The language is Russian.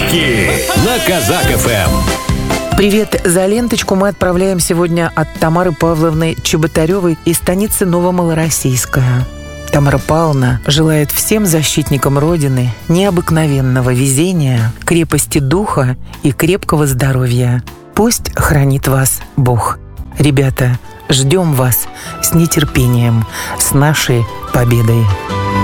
Подарки на Казак ФМ. Привет! За ленточку мы отправляем сегодня от Тамары Павловны Чеботаревой из станицы Новомалороссийская. Тамара Павловна желает всем защитникам Родины необыкновенного везения, крепости духа и крепкого здоровья. Пусть хранит вас Бог. Ребята, ждем вас с нетерпением, с нашей победой.